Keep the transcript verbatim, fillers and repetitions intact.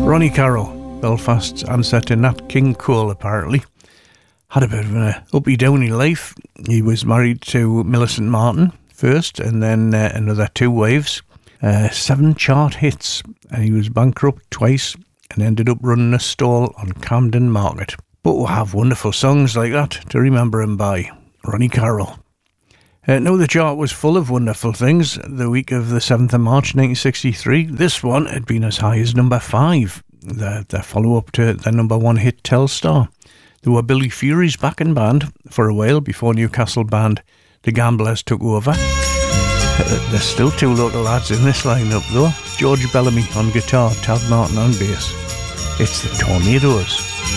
Ronnie Carroll, Belfast's answer to Nat King Cole, apparently. Had a bit of an uppy-downy life. He was married to Millicent Martin first, and then uh, another two wives. Uh, seven chart hits, and he was bankrupt twice and ended up running a stall on Camden Market. But we'll have wonderful songs like that to remember him by. Ronnie Carroll. Uh, no, the chart was full of wonderful things. The week of the seventh of March nineteen sixty-three, this one had been as high as number five, the, the follow-up to the number one hit Telstar. There were Billy Fury's backing band for a while before Newcastle band The Gamblers took over. Uh, there's still two local lads in this lineup though. George Bellamy on guitar, Tad Martin on bass. It's the Tornadoes.